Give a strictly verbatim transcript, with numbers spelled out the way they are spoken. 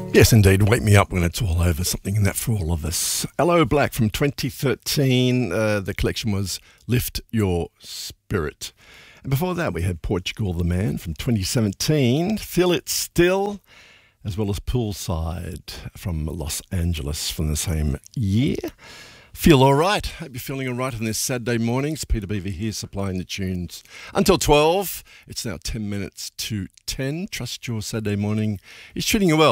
Yes, indeed. Wake me up when it's all over. Something in that for all of us. Hello, Black from twenty thirteen. Uh, the collection was Lift Your Spirit. And before that, we had Portugal the Man from twenty seventeen. Feel It Still, as well as Poolside from Los Angeles from the same year. Feel all right. Hope you're feeling all right on this Saturday morning. It's Peter Beaver here supplying the tunes until twelve. It's now ten minutes to ten. Trust your Saturday morning is treating you well.